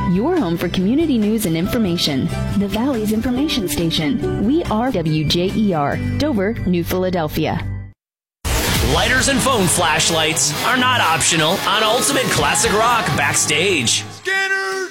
your home for community news and information. The Valley's information station. We are WJER, Dover, New Philadelphia. Lighters and phone flashlights are not optional on Ultimate Classic Rock Backstage.